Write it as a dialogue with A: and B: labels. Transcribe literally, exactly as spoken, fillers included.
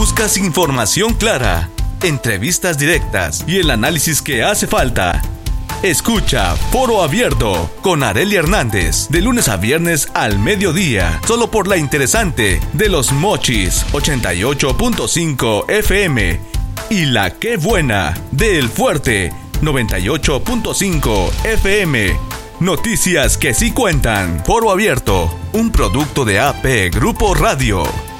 A: buscas información clara, entrevistas directas y el análisis que hace falta, escucha Foro Abierto con Arely Hernández de lunes a viernes al mediodía, solo por la interesante de Los Mochis ochenta y ocho punto cinco F M y la Qué Buena de El Fuerte noventa y ocho punto cinco F M. Noticias que sí cuentan. Foro Abierto, un producto de A P Grupo Radio.